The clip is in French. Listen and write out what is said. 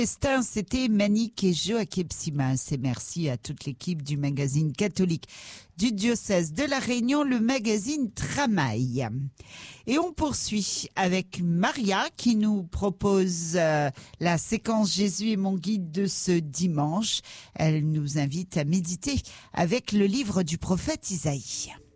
C'était Manique et Joachim Simas. Et merci à toute l'équipe du magazine catholique du diocèse de La Réunion, le magazine Tramail. Et on poursuit avec Maria qui nous propose la séquence Jésus est mon guide de ce dimanche. Elle nous invite à méditer avec le livre du prophète Isaïe.